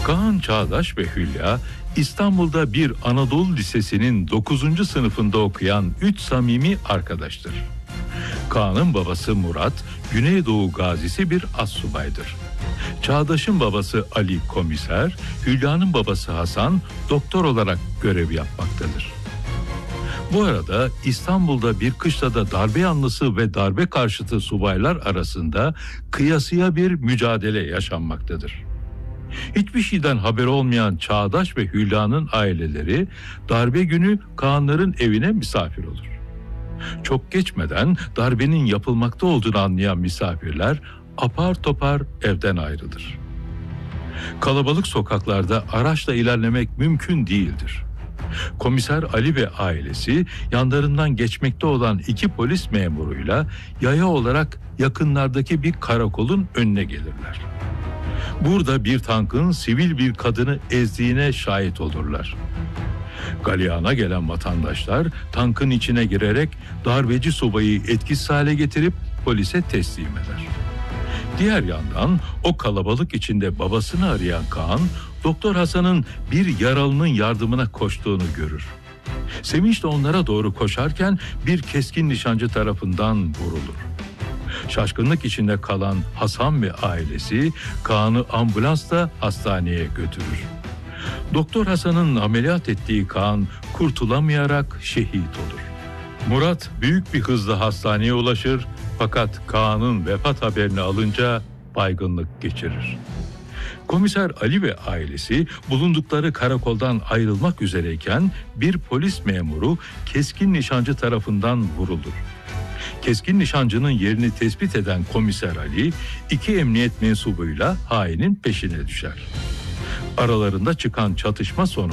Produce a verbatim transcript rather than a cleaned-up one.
Kaan Çağdaş ve Hülya, İstanbul'da bir Anadolu Lisesi'nin dokuzuncu sınıfında okuyan üç samimi arkadaştır. Kaan'ın babası Murat, Güneydoğu gazisi bir astsubaydır. Çağdaş'ın babası Ali komiser, Hülya'nın babası Hasan doktor olarak görev yapmaktadır. Bu arada İstanbul'da bir kışlada darbe yanlısı ve darbe karşıtı subaylar arasında kıyasıya bir mücadele yaşanmaktadır. Hiçbir şeyden haberi olmayan Çağdaş ve Hülya'nın aileleri darbe günü Kaanların evine misafir olur. Çok geçmeden darbenin yapılmakta olduğunu anlayan misafirler apar topar evden ayrılır. Kalabalık sokaklarda araçla ilerlemek mümkün değildir. Komiser Ali ve ailesi yanlarından geçmekte olan iki polis memuruyla yaya olarak yakınlardaki bir karakolun önüne gelirler. Burada bir tankın sivil bir kadını ezdiğine şahit olurlar. Galeyana gelen vatandaşlar tankın içine girerek darbeci subayı etkisiz hale getirip polise teslim eder. Diğer yandan o kalabalık içinde babasını arayan Kaan, Doktor Hasan'ın bir yaralının yardımına koştuğunu görür. Sevinçle onlara doğru koşarken bir keskin nişancı tarafından vurulur. Şaşkınlık içinde kalan Hasan ve ailesi Kaan'ı ambulansla hastaneye götürür. Doktor Hasan'ın ameliyat ettiği Kaan kurtulamayarak şehit olur. Murat büyük bir hızla hastaneye ulaşır fakat Kaan'ın vefat haberini alınca baygınlık geçirir. Komiser Ali ve ailesi bulundukları karakoldan ayrılmak üzereyken bir polis memuru keskin nişancı tarafından vurulur. Keskin nişancının yerini tespit eden komiser Ali, iki emniyet mensubuyla hainin peşine düşer. Aralarında çıkan çatışma sonu